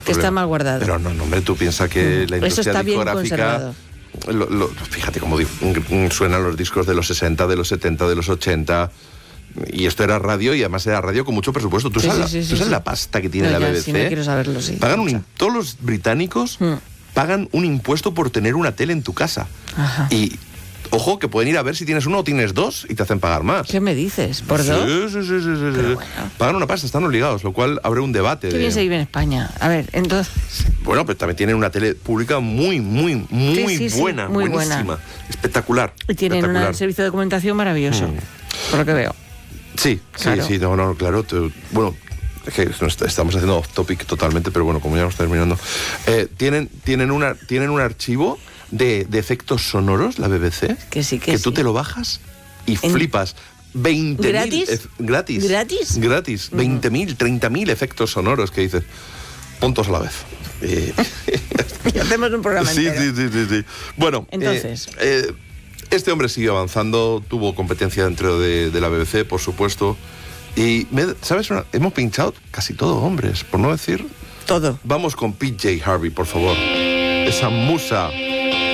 Que está mal guardado. Pero no, hombre, tú piensas que la Eso industria está bien discográfica... conservado. Fíjate cómo suenan los discos de los 60, de los 70, de los 80... Y esto era radio, y además era radio con mucho presupuesto. ¿Tú sabes la pasta que tiene la BBC? Sí, no quiero saberlo, sí. Todos los británicos pagan un impuesto por tener una tele en tu casa. Ajá. Y, ojo, que pueden ir a ver si tienes uno o tienes dos y te hacen pagar más. ¿Qué me dices? ¿Por dos? Sí. Bueno. Pagan una pasta, están obligados, lo cual abre un debate. Qué bien se vive en España. A ver, entonces... Bueno, pero también tienen una tele pública muy buena, muy buenísima, buena. Espectacular. Y tienen un servicio de documentación maravilloso, por lo que veo. Sí, claro. Claro. Bueno, es que estamos haciendo off topic totalmente, pero bueno, como ya vamos terminando. Tienen un archivo de efectos sonoros, la BBC, que tú te lo bajas y flipas. 20.000 ¿Gratis? Gratis. 20.000, 30.000 efectos sonoros que dices, puntos a la vez. Y hacemos un programa entero. Sí. Bueno, entonces... este hombre siguió avanzando, tuvo competencia dentro de la BBC, por supuesto. Y, ¿sabes? Hemos pinchado casi todo hombres, por no decir... Todo. Vamos con PJ Harvey, por favor. Esa musa